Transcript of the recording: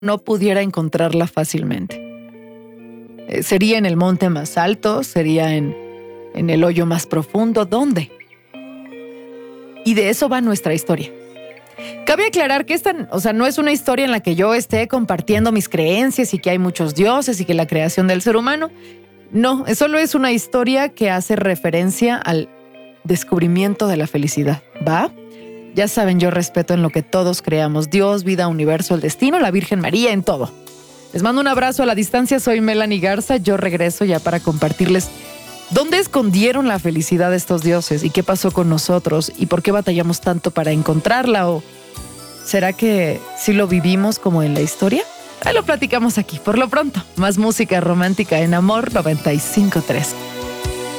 no pudiera encontrarla fácilmente. ¿Sería en el monte más alto? ¿Sería en el hoyo más profundo? ¿Dónde? Y de eso va nuestra historia. Cabe aclarar que esta, no es una historia en la que yo esté compartiendo mis creencias y que hay muchos dioses y que la creación del ser humano. No, solo es una historia que hace referencia al descubrimiento de la felicidad. ¿Va? Ya saben, yo respeto en lo que todos creamos. Dios, vida, universo, el destino, la Virgen María, en todo. Les mando un abrazo a la distancia. Soy Melanie Garza. Yo regreso ya para compartirles dónde escondieron la felicidad de estos dioses y qué pasó con nosotros y por qué batallamos tanto para encontrarla. ¿O será que sí lo vivimos como en la historia? Ahí lo platicamos aquí. Por lo pronto, más música romántica en Amor 95.3.